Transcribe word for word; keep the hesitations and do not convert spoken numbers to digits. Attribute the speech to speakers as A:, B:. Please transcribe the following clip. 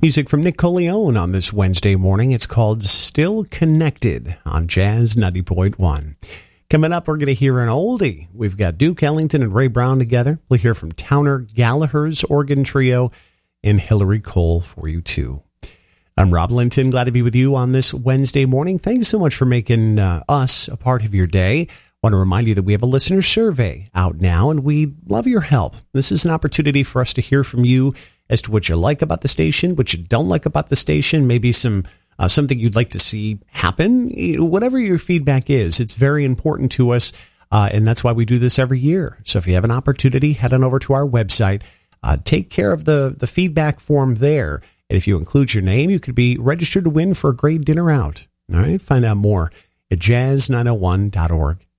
A: Music from Nick Coleone on this Wednesday morning. It's called Still Connected on Jazz ninety point one. Coming up, we're going to hear an oldie. We've got Duke Ellington and Ray Brown together. We'll hear from Towner Gallagher's organ trio and Hillary Cole for you, too. I'm Rob Linton. Glad to be with you on this Wednesday morning. Thanks so much for making uh, us a part of your day. Want to remind you that we have a listener survey out now, and we love your help. This is an opportunity for us to hear from you as to what you like about the station, what you don't like about the station, maybe some uh, something you'd like to see happen. Whatever your feedback is, it's very important to us, uh, and that's why we do this every year. So if you have an opportunity, head on over to our website, uh, take care of the, the feedback form there, and if you include your name, you could be registered to win for a great dinner out. All right, find out more at jazz nine oh one dot org.